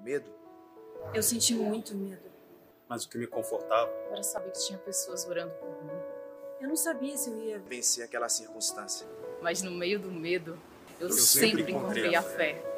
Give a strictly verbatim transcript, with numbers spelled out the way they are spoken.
medo? Eu senti muito medo. Mas o que me confortava era saber que tinha pessoas orando por mim. Eu não sabia se eu ia vencer aquela circunstância. Mas no meio do medo, eu, eu sempre, sempre encontrei encontrei a a fé.